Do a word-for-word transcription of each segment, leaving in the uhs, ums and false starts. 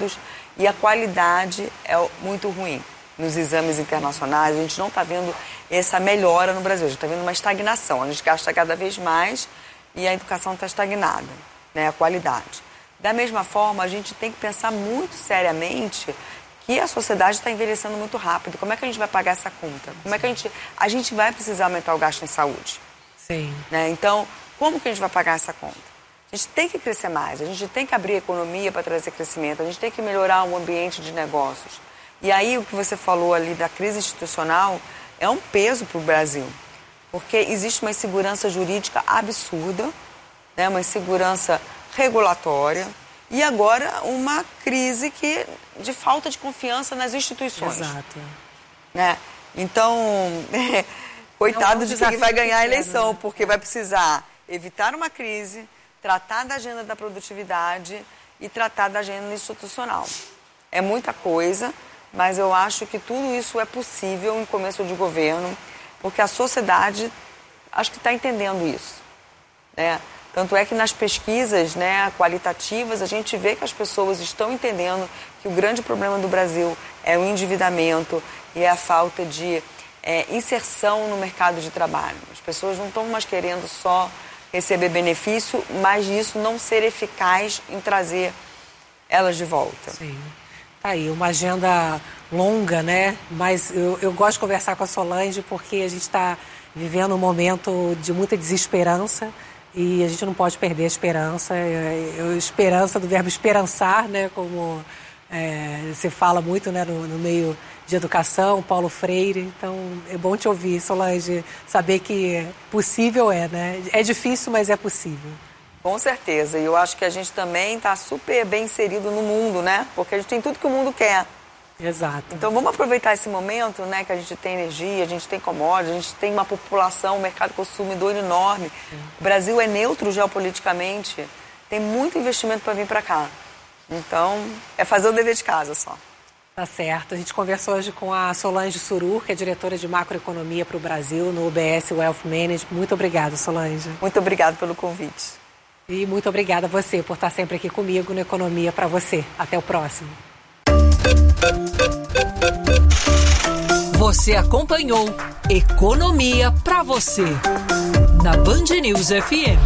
dados e a qualidade é muito ruim. Nos exames internacionais, a gente não está vendo essa melhora no Brasil, a gente está vendo uma estagnação. A gente gasta cada vez mais e a educação está estagnada, né, a qualidade. Da mesma forma, a gente tem que pensar muito seriamente que a sociedade está envelhecendo muito rápido. Como é que a gente vai pagar essa conta? Como é que a gente... A gente vai precisar aumentar o gasto em saúde. Sim. Né? Então, como que a gente vai pagar essa conta? A gente tem que crescer mais, a gente tem que abrir a economia para trazer crescimento, a gente tem que melhorar o ambiente de negócios. E aí, o que você falou ali da crise institucional é um peso para o Brasil. Porque existe uma insegurança jurídica absurda, né? Uma insegurança regulatória e agora uma crise que, de falta de confiança nas instituições. Exato. Né? Então, coitado é um de quem vai ganhar a pequeno, eleição, né? porque vai precisar evitar uma crise, tratar da agenda da produtividade e tratar da agenda institucional. É muita coisa, mas eu acho que tudo isso é possível em começo de governo, porque a sociedade acho que está entendendo isso, né? Tanto é que nas pesquisas, né, qualitativas, a gente vê que as pessoas estão entendendo que o grande problema do Brasil é o endividamento e é a falta de é, inserção no mercado de trabalho. As pessoas não estão mais querendo só receber benefício, mas isso não ser eficaz em trazer elas de volta. Sim. Tá aí, uma agenda longa, né? Mas eu, eu gosto de conversar com a Solange porque a gente está vivendo um momento de muita desesperança. E a gente não pode perder a esperança, a esperança do verbo esperançar, né? Como é, se fala muito, né, no, no meio de educação, Paulo Freire. Então, é bom te ouvir, Solange, saber que possível é, né? É difícil, mas é possível. Com certeza. E eu acho que a gente também está super bem inserido no mundo, né? Porque a gente tem tudo que o mundo quer. Exato. Então vamos aproveitar esse momento, né, que a gente tem energia, a gente tem commodities, a gente tem uma população, um mercado consumidor enorme. Sim. O Brasil é neutro geopoliticamente, tem muito investimento para vir para cá. Então, é fazer o dever de casa só. Tá certo. A gente conversou hoje com a Solange Surur, que é diretora de macroeconomia para o Brasil no U B S Wealth Management. Muito obrigada, Solange. Muito obrigada pelo convite. E muito obrigada a você por estar sempre aqui comigo no Economia para você. Até o próximo. Você acompanhou Economia pra você na Band News F M.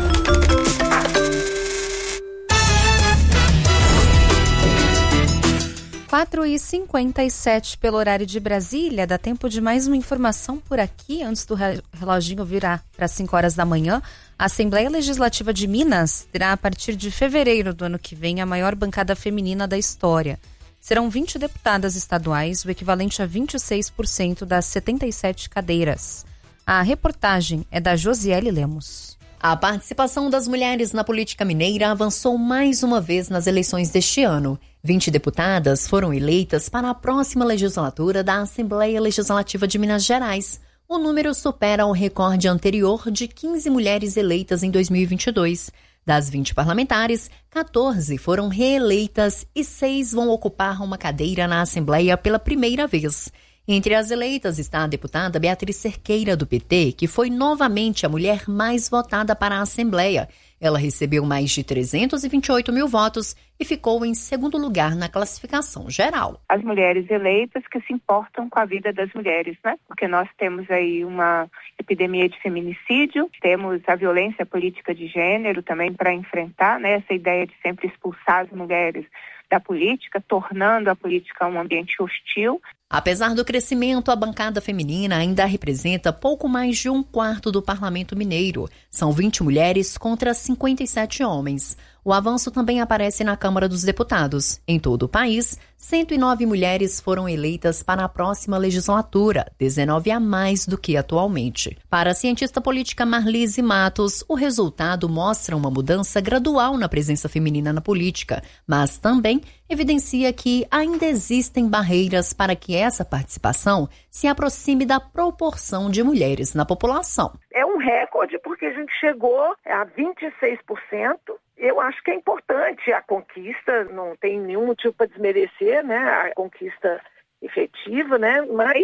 quatro e cinquenta e sete pelo horário de Brasília. Dá tempo de mais uma informação por aqui antes do reloginho virar para cinco horas da manhã. A Assembleia Legislativa de Minas terá a partir de fevereiro do ano que vem a maior bancada feminina da história. Serão vinte deputadas estaduais, o equivalente a vinte e seis por cento das setenta e sete cadeiras. A reportagem é da Josiele Lemos. A participação das mulheres na política mineira avançou mais uma vez nas eleições deste ano. vinte deputadas foram eleitas para a próxima legislatura da Assembleia Legislativa de Minas Gerais. O número supera o recorde anterior de quinze mulheres eleitas em dois mil e vinte e dois. Das vinte parlamentares, quatorze foram reeleitas e seis vão ocupar uma cadeira na Assembleia pela primeira vez. Entre as eleitas está a deputada Beatriz Cerqueira, do P T, que foi novamente a mulher mais votada para a Assembleia. Ela recebeu mais de trezentos e vinte e oito mil votos e ficou em segundo lugar na classificação geral. As mulheres eleitas que se importam com a vida das mulheres, né? Porque nós temos aí uma epidemia de feminicídio, temos a violência política de gênero também para enfrentar, né? Essa ideia de sempre expulsar as mulheres da política, tornando a política um ambiente hostil. Apesar do crescimento, a bancada feminina ainda representa pouco mais de um quarto do parlamento mineiro. São vinte mulheres contra cinquenta e sete homens. O avanço também aparece na Câmara dos Deputados. Em todo o país, cento e nove mulheres foram eleitas para a próxima legislatura, dezenove a mais do que atualmente. Para a cientista política Marlise Matos, o resultado mostra uma mudança gradual na presença feminina na política, mas também evidencia que ainda existem barreiras para que essa participação se aproxime da proporção de mulheres na população. É um recorde porque a gente chegou a vinte e seis por cento. Eu acho que é importante a conquista, não tem nenhum motivo para desmerecer, né, a conquista efetiva, né, mas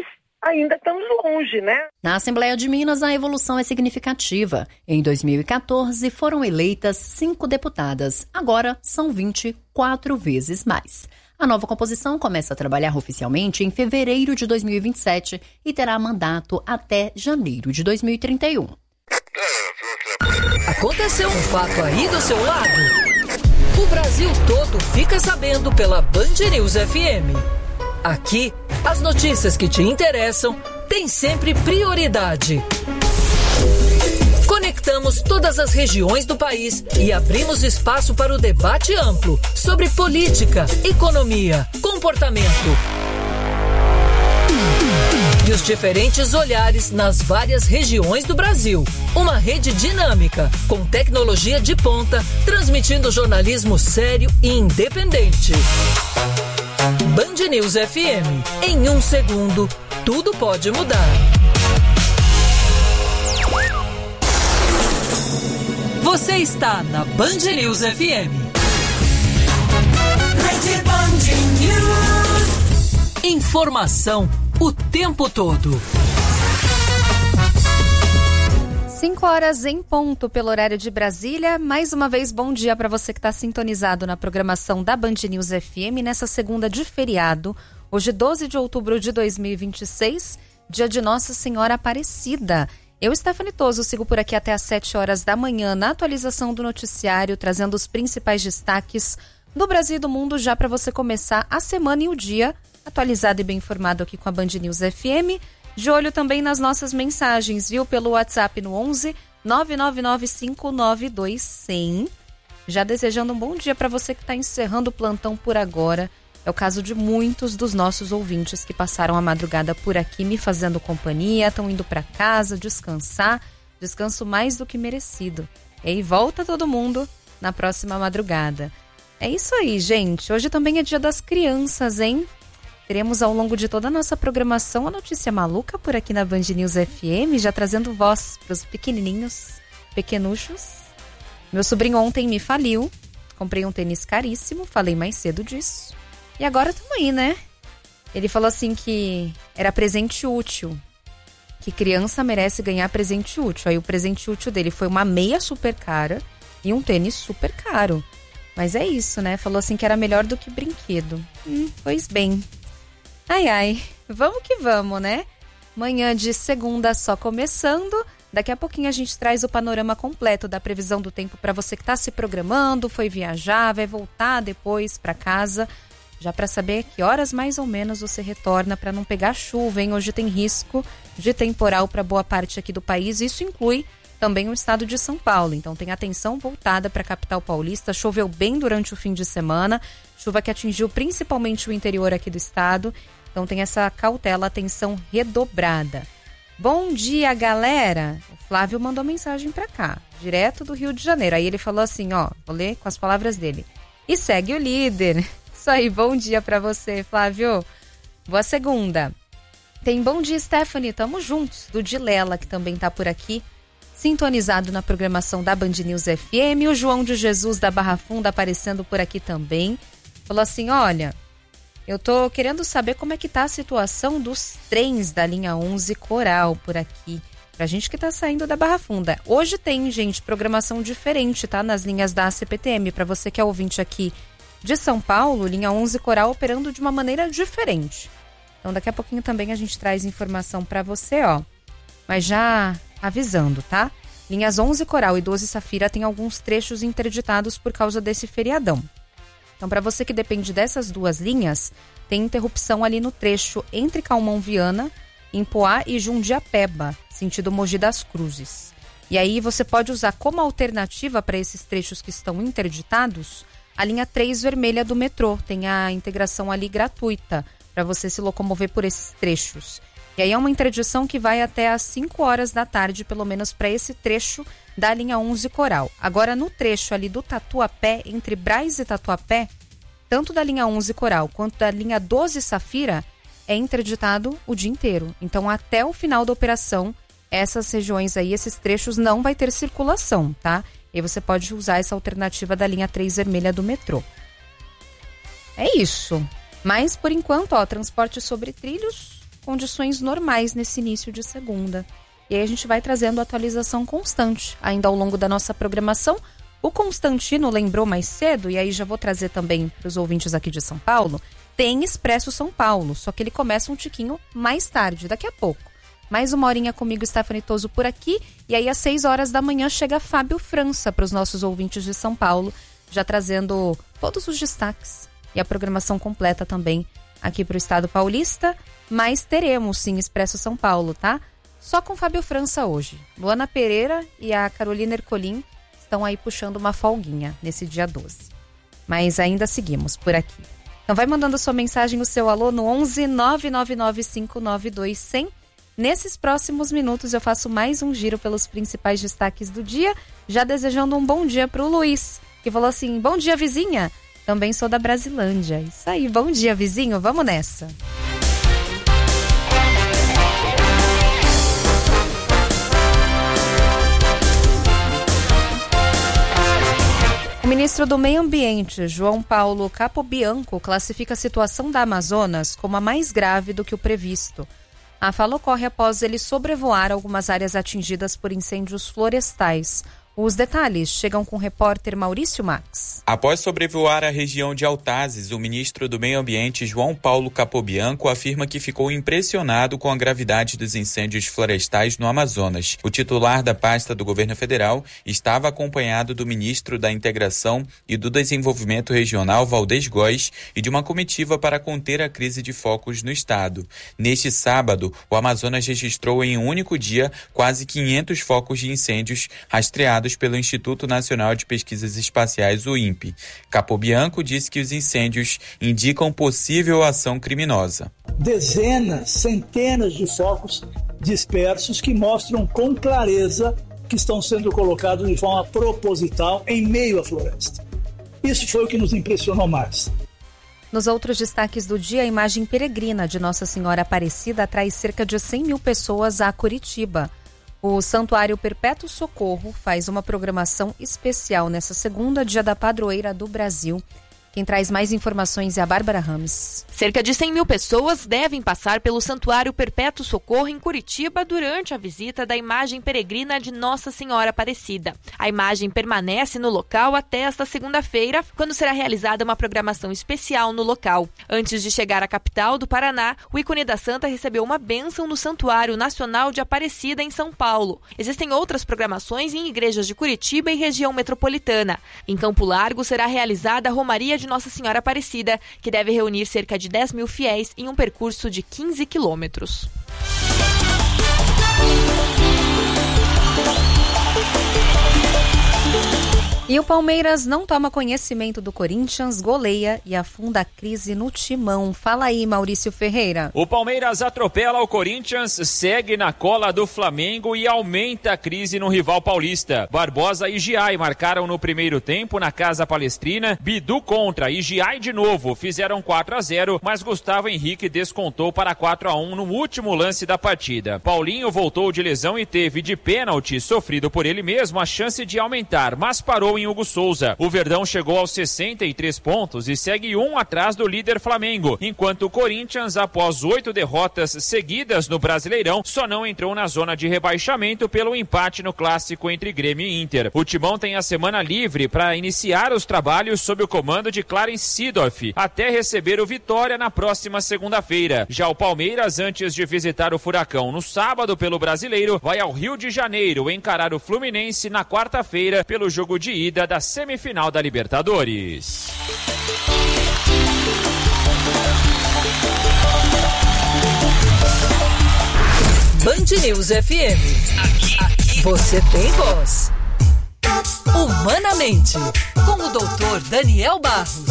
ainda estamos longe, né? Na Assembleia de Minas, a evolução é significativa. Em dois mil e quatorze, foram eleitas cinco deputadas. Agora, são vinte e quatro vezes mais. A nova composição começa a trabalhar oficialmente em fevereiro de dois mil e vinte e sete e terá mandato até janeiro de dois mil e trinta e um. Aconteceu um fato aí do seu lado? O Brasil todo fica sabendo pela Band News F M. Aqui, as notícias que te interessam têm sempre prioridade. Conectamos todas as regiões do país e abrimos espaço para o debate amplo sobre política, economia, comportamento e os diferentes olhares nas várias regiões do Brasil. Uma rede dinâmica, com tecnologia de ponta, transmitindo jornalismo sério e independente. Band News F M. Em um segundo, tudo pode mudar. Você está na Band News F M. Rede Band News. Informação o tempo todo. cinco horas em ponto pelo horário de Brasília. Mais uma vez, bom dia para você que está sintonizado na programação da Band News F M nessa segunda de feriado. Hoje, doze de outubro de dois mil e vinte e seis, dia de Nossa Senhora Aparecida. Eu, Stephanie Toso, sigo por aqui até às sete horas da manhã na atualização do noticiário, trazendo os principais destaques do Brasil e do mundo já para você começar a semana e o dia atualizado e bem informado aqui com a Band News F M. De olho também nas nossas mensagens, viu? Pelo WhatsApp no onze nove nove nove cinco nove dois zero zero. Já desejando um bom dia para você que está encerrando o plantão por agora. É o caso de muitos dos nossos ouvintes que passaram a madrugada por aqui me fazendo companhia, estão indo para casa descansar, descanso mais do que merecido. E aí volta todo mundo na próxima madrugada. É isso aí, gente. Hoje também é dia das crianças, hein? Teremos ao longo de toda a nossa programação a notícia maluca por aqui na Band News F M, já trazendo voz para os pequenininhos, pequenuchos. Meu sobrinho ontem me faliu, comprei um tênis caríssimo, falei mais cedo disso. E agora estamos aí, né? Ele falou assim que era presente útil, que criança merece ganhar presente útil. Aí o presente útil dele foi uma meia super cara e um tênis super caro. Mas é isso, né? Falou assim que era melhor do que brinquedo. Hum, pois bem. Ai, ai, vamos que vamos, né? Manhã de segunda só começando. Daqui a pouquinho a gente traz o panorama completo da previsão do tempo para você que está se programando, foi viajar, vai voltar depois para casa. Já para saber que horas mais ou menos você retorna para não pegar chuva, hein? Hoje tem risco de temporal para boa parte aqui do país. Isso inclui também o estado de São Paulo. Então tem atenção voltada para a capital paulista. Choveu bem durante o fim de semana. Chuva que atingiu principalmente o interior aqui do estado. Então tem essa cautela, atenção redobrada. Bom dia, galera. O Flávio mandou mensagem para cá, direto do Rio de Janeiro. Aí ele falou assim, ó, vou ler com as palavras dele. E segue o líder. Isso aí, bom dia para você, Flávio. Boa segunda. Tem bom dia, Stephanie. Tamo juntos. Do Dilela, que também tá por aqui, sintonizado na programação da Band News F M. O João de Jesus da Barra Funda aparecendo por aqui também. Falou assim, olha, eu tô querendo saber como é que tá a situação dos trens da linha onze Coral por aqui. Pra gente que tá saindo da Barra Funda. Hoje tem, gente, programação diferente, tá? Nas linhas da C P T M. Pra você que é ouvinte aqui de São Paulo, linha onze Coral operando de uma maneira diferente. Então daqui a pouquinho também a gente traz informação pra você, ó. Mas já avisando, tá? Linhas onze Coral e doze Safira tem alguns trechos interditados por causa desse feriadão. Então, para você que depende dessas duas linhas, tem interrupção ali no trecho entre Calmon Viana, Empoá e Jundiapeba, sentido Mogi das Cruzes. E aí você pode usar como alternativa para esses trechos que estão interditados a linha três vermelha do metrô. Tem a integração ali gratuita para você se locomover por esses trechos. E aí é uma interdição que vai até às cinco horas da tarde, pelo menos para esse trecho da linha onze Coral. Agora, no trecho ali do Tatuapé, entre Brás e Tatuapé, tanto da linha onze Coral quanto da linha doze Safira, é interditado o dia inteiro. Então, até o final da operação, essas regiões aí, esses trechos, não vai ter circulação, tá? E aí você pode usar essa alternativa da linha três vermelha do metrô. É isso. Mas, por enquanto, ó, transporte sobre trilhos condições normais nesse início de segunda. E aí a gente vai trazendo atualização constante ainda ao longo da nossa programação. O Constantino lembrou mais cedo, e aí já vou trazer também para os ouvintes aqui de São Paulo, tem Expresso São Paulo, só que ele começa um tiquinho mais tarde, daqui a pouco. Mais uma horinha comigo, Stephanie Toso, por aqui, e aí às seis horas da manhã chega Fábio França para os nossos ouvintes de São Paulo, já trazendo todos os destaques e a programação completa também aqui para o estado paulista, mas teremos sim Expresso São Paulo, tá? Só com Fábio França hoje. Luana Pereira e a Carolina Ercolim estão aí puxando uma folguinha nesse dia doze. Mas ainda seguimos por aqui. Então vai mandando sua mensagem, o seu alô no onze nove nove nove cinco nove dois zero zero. Nesses próximos minutos eu faço mais um giro pelos principais destaques do dia, já desejando um bom dia pro Luiz, que falou assim, bom dia vizinha, também sou da Brasilândia. Isso aí, bom dia vizinho, vamos nessa. O ministro do Meio Ambiente, João Paulo Capobianco, classifica a situação da Amazonas como a mais grave do que o previsto. A fala ocorre após ele sobrevoar algumas áreas atingidas por incêndios florestais. Os detalhes chegam com o repórter Maurício Max. Após sobrevoar a região de Altazes, o ministro do Meio Ambiente, João Paulo Capobianco, afirma que ficou impressionado com a gravidade dos incêndios florestais no Amazonas. O titular da pasta do governo federal estava acompanhado do ministro da Integração e do Desenvolvimento Regional, Valdez Góes, e de uma comitiva para conter a crise de focos no estado. Neste sábado, o Amazonas registrou em um único dia quase quinhentos focos de incêndios rastreados pelo Instituto Nacional de Pesquisas Espaciais, o INPE. Capobianco disse que os incêndios indicam possível ação criminosa. Dezenas, centenas de focos dispersos que mostram com clareza que estão sendo colocados de forma proposital em meio à floresta. Isso foi o que nos impressionou mais. Nos outros destaques do dia, a imagem peregrina de Nossa Senhora Aparecida atrai cerca de cem mil pessoas a Curitiba. O Santuário Perpétuo Socorro faz uma programação especial nessa segunda, dia da padroeira do Brasil. Quem traz mais informações é a Bárbara Rames. Cerca de cem mil pessoas devem passar pelo Santuário Perpétuo Socorro em Curitiba durante a visita da imagem peregrina de Nossa Senhora Aparecida. A imagem permanece no local até esta segunda-feira, quando será realizada uma programação especial no local. Antes de chegar à capital do Paraná, o ícone da Santa recebeu uma bênção no Santuário Nacional de Aparecida, em São Paulo. Existem outras programações em igrejas de Curitiba e região metropolitana. Em Campo Largo será realizada a Romaria de Nossa Senhora Aparecida, que deve reunir cerca de dez mil fiéis em um percurso de quinze quilômetros. E o Palmeiras não toma conhecimento do Corinthians, goleia e afunda a crise no timão. Fala aí, Maurício Ferreira. O Palmeiras atropela o Corinthians, segue na cola do Flamengo e aumenta a crise no rival paulista. Barbosa e Giai marcaram no primeiro tempo na Casa Palestrina. Bidu contra e Giai de novo fizeram quatro a zero, mas Gustavo Henrique descontou para quatro a um no último lance da partida. Paulinho voltou de lesão e teve de pênalti sofrido por ele mesmo a chance de aumentar, mas parou em Hugo Souza. O Verdão chegou aos sessenta e três pontos e segue um atrás do líder Flamengo, enquanto o Corinthians, após oito derrotas seguidas no Brasileirão, só não entrou na zona de rebaixamento pelo empate no clássico entre Grêmio e Inter. O Timão tem a semana livre para iniciar os trabalhos sob o comando de Clarence Seedorf, até receber o Vitória na próxima segunda-feira. Já o Palmeiras, antes de visitar o Furacão no sábado pelo Brasileiro, vai ao Rio de Janeiro encarar o Fluminense na quarta-feira pelo jogo de ida da semifinal da Libertadores. Band News F M. Aqui você tem voz. Humanamente, com o doutor Daniel Barros.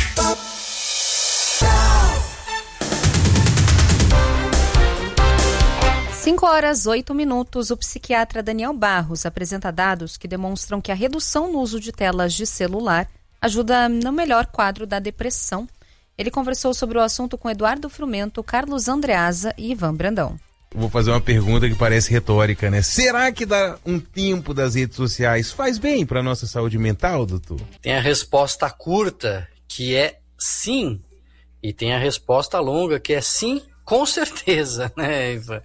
cinco horas, oito minutos, o psiquiatra Daniel Barros apresenta dados que demonstram que a redução no uso de telas de celular ajuda no melhor quadro da depressão. Ele conversou sobre o assunto com Eduardo Frumento, Carlos Andreasa e Ivan Brandão. Vou fazer uma pergunta que parece retórica, né? Será que dar um tempo das redes sociais faz bem para nossa saúde mental, doutor? Tem a resposta curta, que é sim, e tem a resposta longa, que é sim, Com certeza, né, Ivan?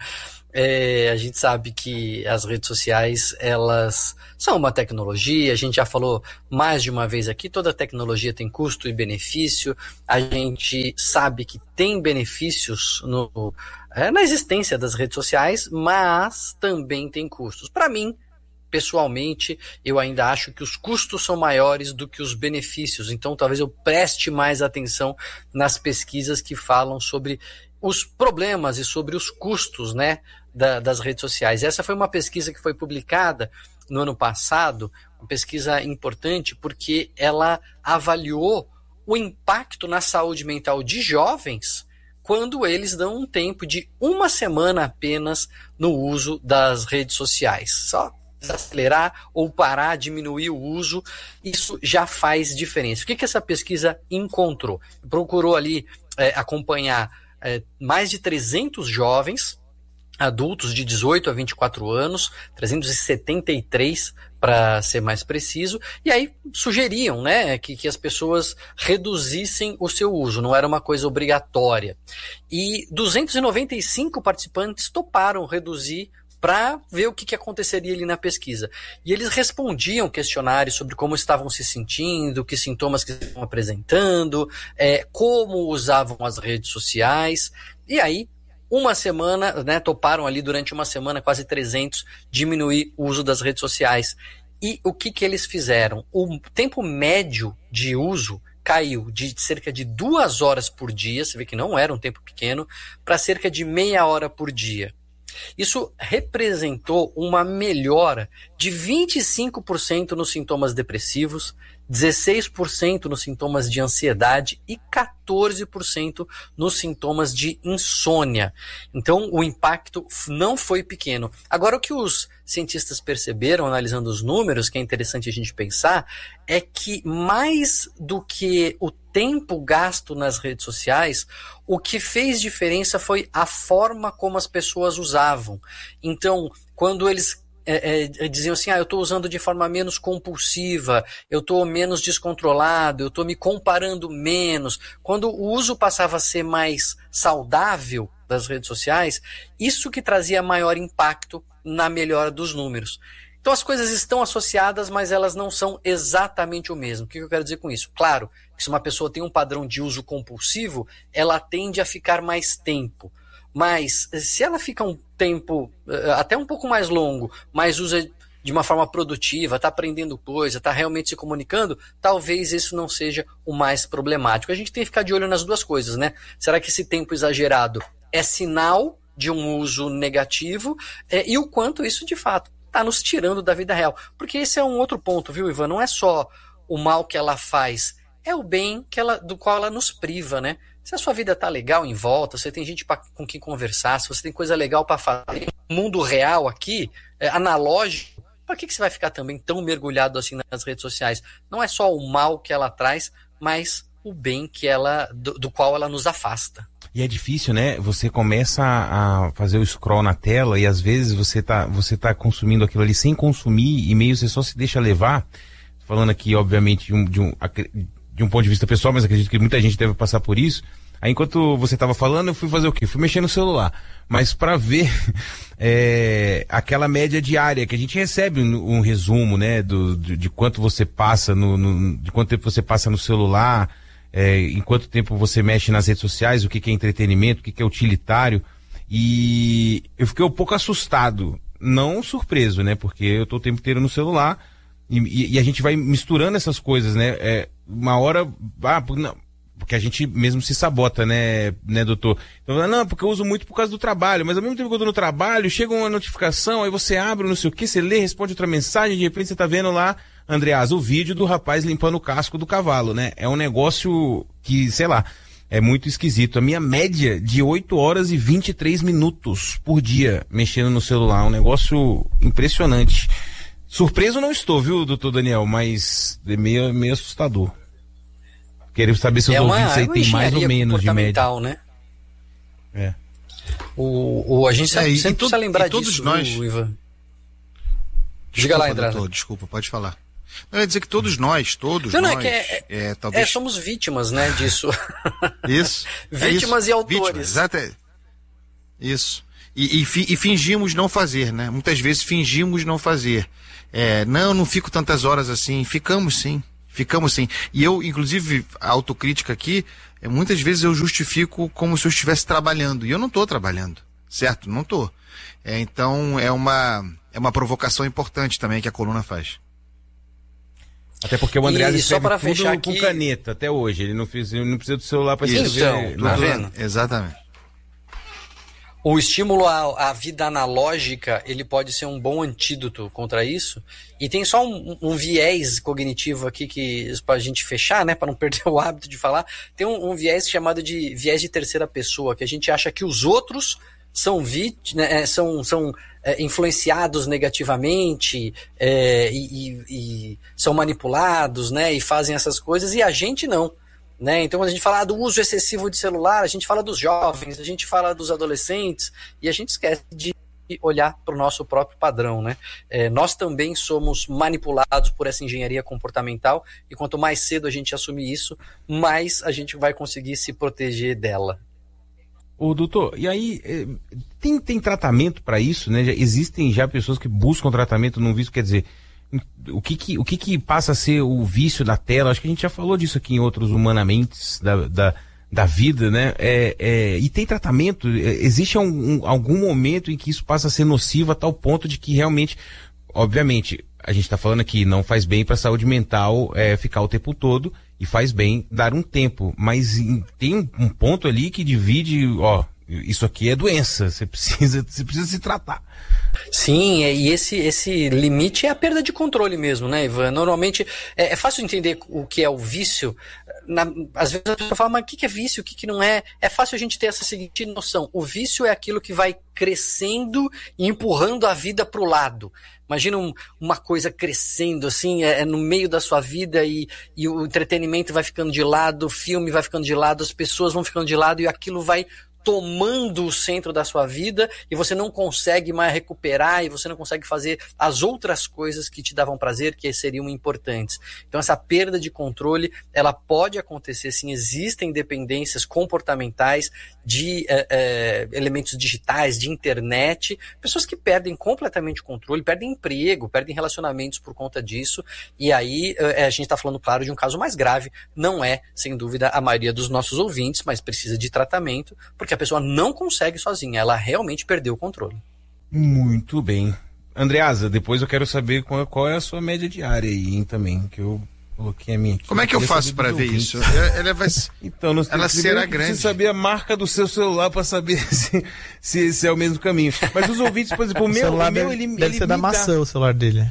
É, a gente sabe que as redes sociais, elas são uma tecnologia, a gente já falou mais de uma vez aqui, toda tecnologia tem custo e benefício, a gente sabe que tem benefícios no, é, na existência das redes sociais, mas também tem custos. Para mim, pessoalmente, eu ainda acho que os custos são maiores do que os benefícios, então talvez eu preste mais atenção nas pesquisas que falam sobre os problemas e sobre os custos, né, da, das redes sociais. Essa foi uma pesquisa que foi publicada no ano passado, uma pesquisa importante porque ela avaliou o impacto na saúde mental de jovens quando eles dão um tempo de uma semana apenas no uso das redes sociais. Só acelerar ou parar, diminuir o uso, isso já faz diferença. O que, que essa pesquisa encontrou? Procurou ali é, acompanhar é, mais de trezentos jovens, adultos de dezoito a vinte e quatro anos, trezentos e setenta e três para ser mais preciso, e aí sugeriam, né, que, que as pessoas reduzissem o seu uso, não era uma coisa obrigatória. E duzentos e noventa e cinco participantes toparam reduzir para ver o que, que aconteceria ali na pesquisa. E eles respondiam questionários sobre como estavam se sentindo, que sintomas que estavam apresentando, é, como usavam as redes sociais, e aí uma semana, né, toparam ali durante uma semana, quase trezentos, diminuir o uso das redes sociais. E o que, que eles fizeram? O tempo médio de uso caiu de cerca de duas horas por dia, você vê que não era um tempo pequeno, para cerca de meia hora por dia. Isso representou uma melhora de vinte e cinco por cento nos sintomas depressivos, dezesseis por cento nos sintomas de ansiedade e quatorze por cento nos sintomas de insônia. Então, o impacto não foi pequeno. Agora, o que os cientistas perceberam, analisando os números, que é interessante a gente pensar, é que mais do que o tempo gasto nas redes sociais, o que fez diferença foi a forma como as pessoas usavam. Então, quando eles É, é, diziam assim, ah, eu estou usando de forma menos compulsiva, eu estou menos descontrolado, eu estou me comparando menos. Quando o uso passava a ser mais saudável das redes sociais, isso que trazia maior impacto na melhora dos números. Então as coisas estão associadas, mas elas não são exatamente o mesmo. O que eu quero dizer com isso? Claro, que se uma pessoa tem um padrão de uso compulsivo, ela tende a ficar mais tempo. Mas se ela fica um tempo, até um pouco mais longo, mas usa de uma forma produtiva, está aprendendo coisa, está realmente se comunicando, talvez isso não seja o mais problemático. A gente tem que ficar de olho nas duas coisas, né? Será que esse tempo exagerado é sinal de um uso negativo? É, e o quanto isso, de fato, está nos tirando da vida real? Porque esse é um outro ponto, viu, Ivan? Não é só o mal que ela faz, é o bem que ela, do qual ela nos priva, né? Se a sua vida tá legal em volta, você tem gente pra, com quem conversar, se você tem coisa legal para fazer, mundo real aqui, é, analógico, para que, que você vai ficar também tão mergulhado assim nas redes sociais? Não é só o mal que ela traz, mas o bem que ela, do, do qual ela nos afasta. E é difícil, né? Você começa a fazer o scroll na tela e às vezes você tá, você tá consumindo aquilo ali sem consumir e meio você só se deixa levar. Falando aqui, obviamente, de um, de um de um ponto de vista pessoal, mas acredito que muita gente deve passar por isso. Aí, enquanto você estava falando, eu fui fazer o quê? Fui mexer no celular. Mas para ver é, aquela média diária, que a gente recebe um, um resumo, né, do, de, de quanto você passa no, no, de quanto tempo você passa no celular, é, em quanto tempo você mexe nas redes sociais, o que, que é entretenimento, o que, que é utilitário. E eu fiquei um pouco assustado, não surpreso, né, porque eu tô o tempo inteiro no celular e, e, e a gente vai misturando essas coisas, né, é, uma hora, ah, não, porque a gente mesmo se sabota, né, né, doutor? Então, não, porque eu uso muito por causa do trabalho, mas ao mesmo tempo que eu tô no trabalho, chega uma notificação, aí você abre, não sei o que, você lê, responde outra mensagem, de repente você tá vendo lá, Andreas, o vídeo do rapaz limpando o casco do cavalo, né? É um negócio que, sei lá, é muito esquisito. A minha média de oito horas e vinte e três minutos por dia mexendo no celular, um negócio impressionante. Surpreso não estou, viu, doutor Daniel, mas é meio, meio assustador. Quero saber se os é ouvintes aí tem mais ou menos de média. Né? É. O, o, a gente é, sempre precisa lembrar todos disso, nós... viu, Ivan? Diga lá, André. Desculpa, pode falar. Eu ia dizer que todos nós, todos não, nós... Não, é que é, é, talvez... é, somos vítimas, né, disso. Isso. Vítimas é isso. e autores. Vítimas, exato. Isso. E, e, fi, e fingimos não fazer, né? Muitas vezes fingimos não fazer. É, não, não fico tantas horas assim. Ficamos sim. Ficamos sim. E eu, inclusive, a autocrítica aqui, é, muitas vezes eu justifico como se eu estivesse trabalhando. E eu não estou trabalhando, certo? Não estou. É, então, é uma, é uma provocação importante também que a coluna faz. Até porque o Andreasa escreve tudo fechar com aqui... caneta, até hoje. Ele não, fez, ele não precisa do celular para escrever. Então, tá vendo? Exatamente. O estímulo à, à vida analógica, ele pode ser um bom antídoto contra isso. E tem só um, um viés cognitivo aqui que para a gente fechar, né, para não perder o hábito de falar. Tem um, um viés chamado de viés de terceira pessoa, que a gente acha que os outros são vítimas, né, são, são é, influenciados negativamente é, e, e, e são manipulados, né, e fazem essas coisas, e a gente não. Né? Então, quando a gente fala do uso excessivo de celular, a gente fala dos jovens, a gente fala dos adolescentes, e a gente esquece de olhar para o nosso próprio padrão. Né? É, nós também somos manipulados por essa engenharia comportamental, e quanto mais cedo a gente assumir isso, mais a gente vai conseguir se proteger dela. Ô, doutor, e aí, tem, tem tratamento para isso, né? Já, existem já pessoas que buscam tratamento num vício, quer dizer... O que que, o que que passa a ser o vício da tela? Acho que a gente já falou disso aqui em outros Humanamente da, da, da vida, né? É, é, e tem tratamento? Existe um, um, algum momento em que isso passa a ser nocivo a tal ponto de que realmente, obviamente, a gente está falando aqui, não faz bem para a saúde mental é, ficar o tempo todo e faz bem dar um tempo, mas em, tem um, um ponto ali que divide, ó, isso aqui é doença, você precisa, você precisa se tratar. Sim, e esse, esse limite é a perda de controle mesmo, né, Ivan? Normalmente é, é fácil entender o que é o vício. Na, às vezes a pessoa fala, mas o que, que é vício, o que, que não é? É fácil a gente ter essa seguinte noção. O vício é aquilo que vai crescendo e empurrando a vida para o lado. Imagina um, uma coisa crescendo assim, é, é no meio da sua vida e, e o entretenimento vai ficando de lado, o filme vai ficando de lado, as pessoas vão ficando de lado e aquilo vai tomando o centro da sua vida e você não consegue mais recuperar e você não consegue fazer as outras coisas que te davam prazer, que seriam importantes. Então essa perda de controle, ela pode acontecer sim, existem dependências comportamentais de é, é, elementos digitais, de internet, pessoas que perdem completamente o controle, perdem emprego, perdem relacionamentos por conta disso, e aí é, a gente está falando, claro, de um caso mais grave, não é, sem dúvida, a maioria dos nossos ouvintes, mas precisa de tratamento, porque a pessoa não consegue sozinha, ela realmente perdeu o controle. Muito bem. Andreasa, depois eu quero saber qual, qual é a sua média diária aí, hein, também, que eu coloquei a minha aqui. Como é que eu faço para ver isso? Ela, ela vai então, nós ela será grande. Você saber a marca do seu celular para saber se, se esse é o mesmo caminho. Mas os ouvintes, por exemplo, o, o meu, o meu deve, ele deve ele ser da maçã dá... o celular dele.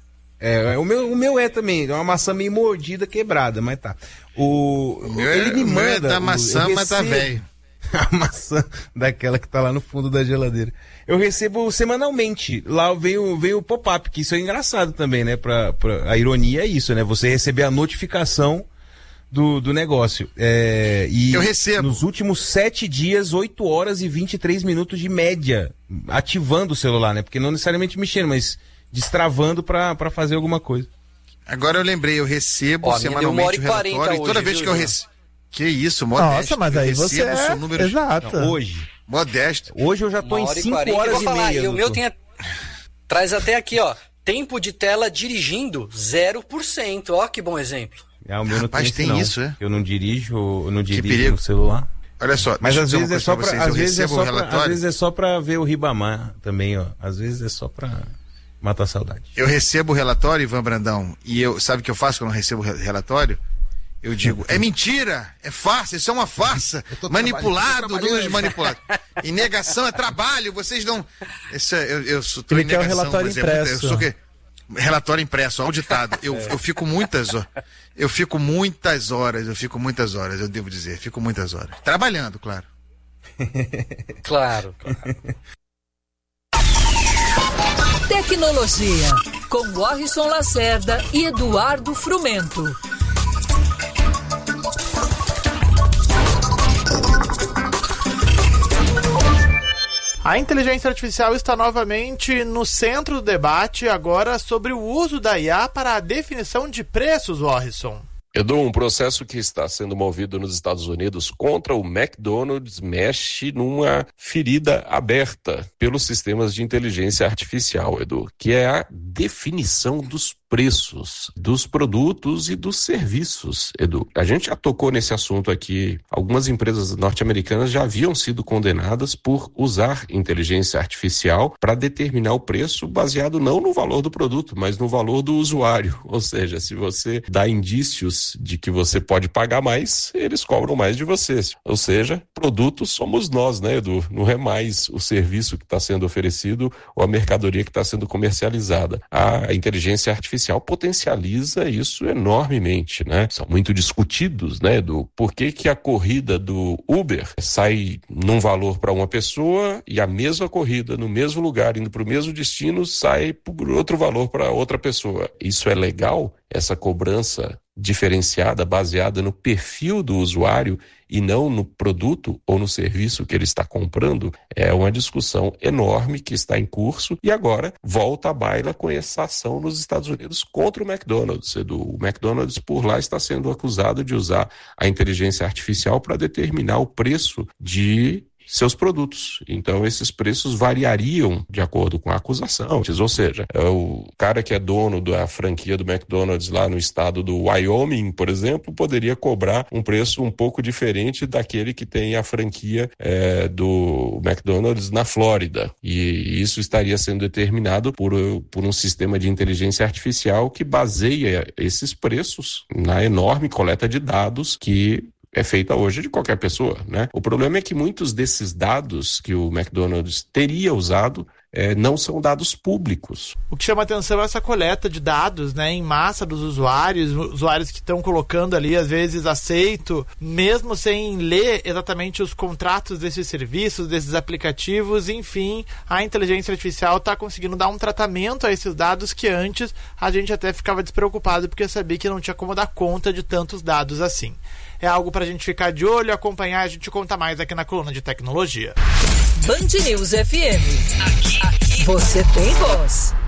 É, o meu, o meu é também, é uma maçã meio mordida, quebrada, mas tá. O, o meu ele é, me manda. É da maçã, mas tá velho. A maçã daquela que tá lá no fundo da geladeira. Eu recebo semanalmente. Lá veio, veio o pop-up, que isso é engraçado também, né? Pra, pra, a ironia é isso, né? Você receber a notificação do, do negócio. É, e eu recebo. Nos últimos sete dias, oito horas e vinte e três minutos de média, ativando o celular, né? Porque não necessariamente mexendo, mas destravando pra, pra fazer alguma coisa. Agora eu lembrei, eu recebo Ó, semanalmente o relatório. E toda hoje, vez viu, que eu recebo. Que isso, modesto. Nossa, mas aí você é... números... Exato. Não, hoje. Modesto. Hoje eu já tô em cinco horas e meia. E o meu tem a... Traz até aqui, ó. Tempo de tela dirigindo, zero por cento. Ó, que bom exemplo. Ah, o meu não Rapaz, tem, tem não. isso, é? Eu não dirijo, eu não dirijo no celular. Olha só, mas às vezes é só para, vocês, às vezes é só pra, às vezes é só para ver o Ribamar também, ó. Às vezes é só para matar a saudade. Eu recebo o relatório, Ivan Brandão, e eu, sabe o que eu faço quando eu recebo o relatório? Eu digo, é mentira, é farsa, isso é uma farsa, manipulado, números manipulados. E negação é trabalho, vocês não... Isso é, eu, eu sou Ele quer o relatório impresso. É, eu sou que... Relatório impresso, auditado. Eu, é. eu fico muitas horas, eu fico muitas horas, eu fico muitas horas, eu devo dizer, fico muitas horas. Trabalhando, claro. Claro, claro. Tecnologia, com Warrison Lacerda e Eduardo Frumento. A inteligência artificial está novamente no centro do debate agora sobre o uso da I A para a definição de preços, Warrison. Edu, um processo que está sendo movido nos Estados Unidos contra o McDonald's mexe numa ferida aberta pelos sistemas de inteligência artificial, Edu, que é a definição dos preços dos produtos e dos serviços, Edu. A gente já tocou nesse assunto aqui. Algumas empresas norte-americanas já haviam sido condenadas por usar inteligência artificial para determinar o preço baseado não no valor do produto, mas no valor do usuário. Ou seja, se você dá indícios de que você pode pagar mais, eles cobram mais de você. Ou seja, produtos somos nós, né, Edu? Não é mais o serviço que está sendo oferecido ou a mercadoria que está sendo comercializada. A inteligência artificial potencializa isso enormemente, né? São muito discutidos, né, do porquê que a corrida do Uber sai num valor para uma pessoa e a mesma corrida no mesmo lugar, indo para o mesmo destino, sai por outro valor para outra pessoa. Isso é legal? Essa cobrança diferenciada, baseada no perfil do usuário e não no produto ou no serviço que ele está comprando, é uma discussão enorme que está em curso e agora volta à baila com essa ação nos Estados Unidos contra o McDonald's. O McDonald's por lá está sendo acusado de usar a inteligência artificial para determinar o preço de seus produtos. Então, esses preços variariam de acordo com a acusação. Ou seja, o cara que é dono da franquia do McDonald's lá no estado do Wyoming, por exemplo, poderia cobrar um preço um pouco diferente daquele que tem a franquia é, do McDonald's na Flórida. E isso estaria sendo determinado por, por um sistema de inteligência artificial que baseia esses preços na enorme coleta de dados que é feita hoje de qualquer pessoa, né? O problema é que muitos desses dados que o McDonald's teria usado é, não são dados públicos. O que chama atenção é essa coleta de dados, né, em massa dos usuários, usuários que estão colocando ali, às vezes, aceito, mesmo sem ler exatamente os contratos desses serviços, desses aplicativos, enfim, a inteligência artificial está conseguindo dar um tratamento a esses dados que antes a gente até ficava despreocupado porque sabia que não tinha como dar conta de tantos dados assim. É algo para a gente ficar de olho, acompanhar, a gente conta mais aqui na coluna de tecnologia. Band News F M. Aqui, aqui, você tem voz.